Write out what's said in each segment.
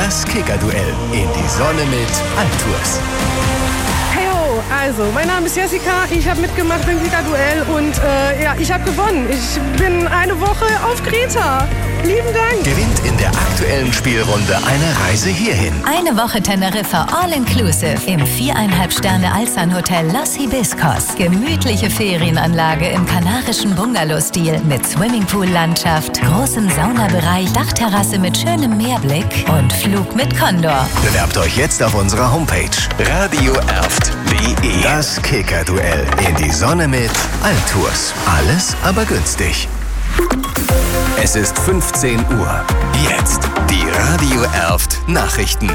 Das Kicker-Duell in die Sonne mit Altours. Also, mein Name ist Jessica, ich habe mitgemacht beim Kicker-Duell und ich habe gewonnen. Ich bin eine Woche auf Kreta. Lieben Dank. Gewinnt in der aktuellen Spielrunde eine Reise hierhin. Eine Woche Teneriffa All-Inclusive im 4,5-Sterne-Alsan-Hotel Los Hibiscos. Gemütliche Ferienanlage im kanarischen Bungalow-Stil mit Swimmingpool-Landschaft, großem Saunabereich, Dachterrasse mit schönem Meerblick und Flug mit Condor. Bewerbt euch jetzt auf unserer Homepage radioerft.de. Das Kicker-Duell in die Sonne mit Altours. Alles aber günstig. Es ist 15 Uhr. Jetzt die Radio Erft Nachrichten.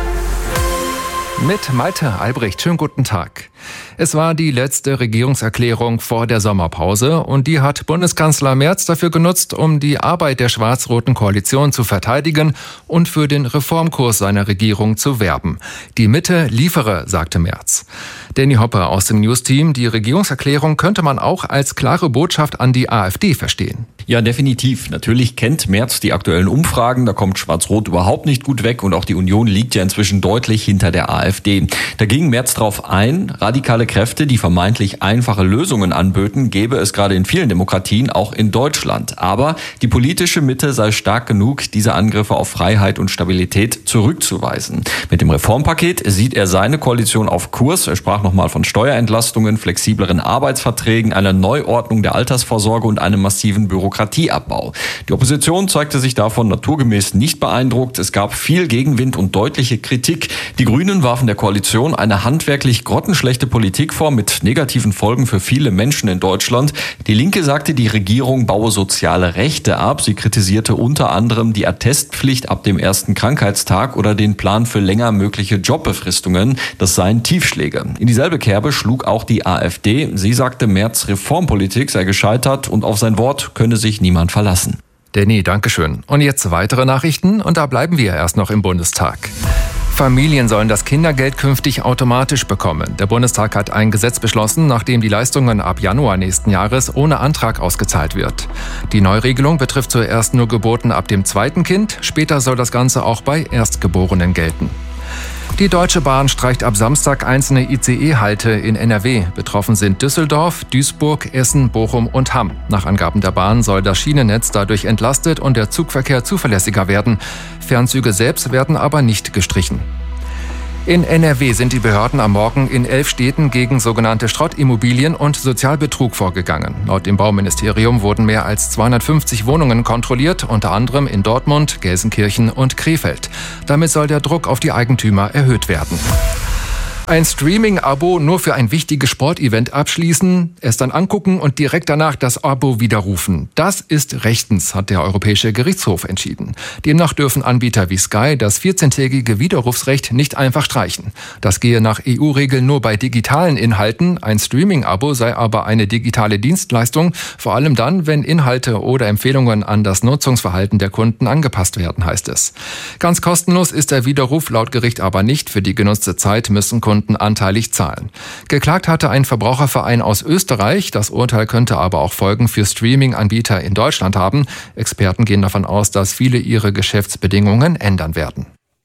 Mit Malte Albrecht. Schönen guten Tag. Es war die letzte Regierungserklärung vor der Sommerpause und die hat Bundeskanzler Merz dafür genutzt, um die Arbeit der schwarz-roten Koalition zu verteidigen und für den Reformkurs seiner Regierung zu werben. Die Mitte liefere, sagte Merz. Danny Hopper aus dem News-Team, die Regierungserklärung könnte man auch als klare Botschaft an die AfD verstehen. Ja, definitiv. Natürlich kennt Merz die aktuellen Umfragen, da kommt Schwarz-Rot überhaupt nicht gut weg und auch die Union liegt ja inzwischen deutlich hinter der AfD. Da ging Merz drauf ein, radikale Kräfte, die vermeintlich einfache Lösungen anböten, gäbe es gerade in vielen Demokratien, auch in Deutschland. Aber die politische Mitte sei stark genug, diese Angriffe auf Freiheit und Stabilität zurückzuweisen. Mit dem Reformpaket sieht er seine Koalition auf Kurs. Er sprach nochmal von Steuerentlastungen, flexibleren Arbeitsverträgen, einer Neuordnung der Altersvorsorge und einem massiven Bürokratieabbau. Die Opposition zeigte sich davon naturgemäß nicht beeindruckt. Es gab viel Gegenwind und deutliche Kritik. Die Grünen warfen der Koalition eine handwerklich grottenschlechte Politik vor mit negativen Folgen für viele Menschen in Deutschland. Die Linke sagte, die Regierung baue soziale Rechte ab. Sie kritisierte unter anderem die Attestpflicht ab dem ersten Krankheitstag oder den Plan für länger mögliche Jobbefristungen. Das seien Tiefschläge. In dieselbe Kerbe schlug auch die AfD. Sie sagte, Merz' Reformpolitik sei gescheitert und auf sein Wort könne sich niemand verlassen. Danny, dankeschön. Und jetzt weitere Nachrichten und da bleiben wir erst noch im Bundestag. Familien sollen das Kindergeld künftig automatisch bekommen. Der Bundestag hat ein Gesetz beschlossen, nachdem die Leistungen ab Januar nächsten Jahres ohne Antrag ausgezahlt wird. Die Neuregelung betrifft zuerst nur Geburten ab dem zweiten Kind, später soll das Ganze auch bei Erstgeborenen gelten. Die Deutsche Bahn streicht ab Samstag einzelne ICE-Halte in NRW. Betroffen sind Düsseldorf, Duisburg, Essen, Bochum und Hamm. Nach Angaben der Bahn soll das Schienennetz dadurch entlastet und der Zugverkehr zuverlässiger werden. Fernzüge selbst werden aber nicht gestrichen. In NRW sind die Behörden am Morgen in 11 Städten gegen sogenannte Schrottimmobilien und Sozialbetrug vorgegangen. Laut dem Bauministerium wurden mehr als 250 Wohnungen kontrolliert, unter anderem in Dortmund, Gelsenkirchen und Krefeld. Damit soll der Druck auf die Eigentümer erhöht werden. Ein Streaming-Abo nur für ein wichtiges Sportevent abschließen, es dann angucken und direkt danach das Abo widerrufen. Das ist rechtens, hat der Europäische Gerichtshof entschieden. Demnach dürfen Anbieter wie Sky das 14-tägige Widerrufsrecht nicht einfach streichen. Das gehe nach EU-Regeln nur bei digitalen Inhalten. Ein Streaming-Abo sei aber eine digitale Dienstleistung, vor allem dann, wenn Inhalte oder Empfehlungen an das Nutzungsverhalten der Kunden angepasst werden, heißt es. Ganz kostenlos ist der Widerruf laut Gericht aber nicht. Für die genutzte Zeit müssen Kunden anteilig zahlen. Geklagt hatte ein Verbraucherverein aus Österreich. Das Urteil könnte aber auch Folgen für Streaming-Anbieter in Deutschland haben. Experten gehen davon aus, dass viele ihre Geschäftsbedingungen ändern werden.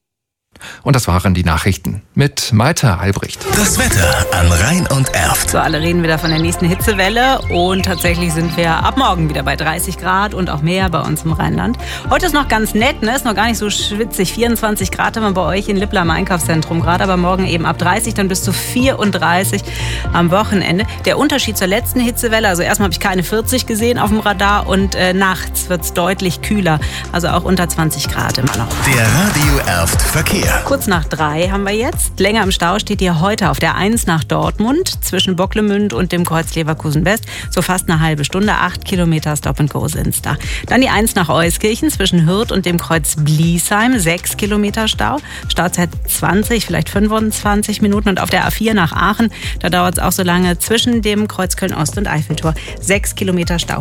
Und das waren die Nachrichten mit Malte Albrecht. Das Wetter an Rhein und Erft. So, alle reden wieder von der nächsten Hitzewelle und tatsächlich sind wir ab morgen wieder bei 30 Grad und auch mehr bei uns im Rheinland. Heute ist noch ganz nett, ne? Ist noch gar nicht so schwitzig. 24 Grad haben wir bei euch in Lippla im Einkaufszentrum gerade, aber morgen eben ab 30, dann bis zu 34 am Wochenende. Der Unterschied zur letzten Hitzewelle, also erstmal habe ich keine 40 gesehen auf dem Radar und nachts wird es deutlich kühler, also auch unter 20 Grad immer noch. Der Radio Erft Verkehr. Kurz nach 3 haben wir jetzt. Länger im Stau steht ihr heute auf der 1 nach Dortmund zwischen Bocklemünd und dem Kreuz Leverkusen West. So fast eine halbe Stunde, 8 Kilometer Stop and Go sind's da. Dann die 1 nach Euskirchen zwischen Hürth und dem Kreuz Bliesheim, 6 Kilometer Stau. Stauzeit 20, vielleicht 25 Minuten. Und auf der A4 nach Aachen, da dauert es auch so lange zwischen dem Kreuz Köln-Ost und Eiffeltor. 6 Kilometer Stau.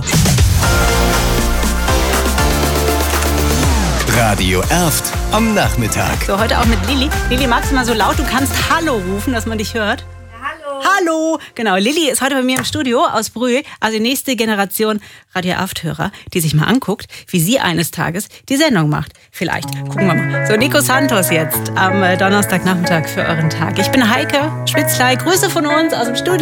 Radio Erft am Nachmittag. So, heute auch mit Lilly. Lilly, magst du mal so laut, du kannst Hallo rufen, dass man dich hört? Hallo. Hallo. Genau, Lilly ist heute bei mir im Studio aus Brühl. Also die nächste Generation Radio Erft-Hörer, die sich mal anguckt, wie sie eines Tages die Sendung macht. Vielleicht. Gucken wir mal. So, Nico Santos jetzt am Donnerstagnachmittag für euren Tag. Ich bin Heike Schwitzlei. Grüße von uns aus dem Studio.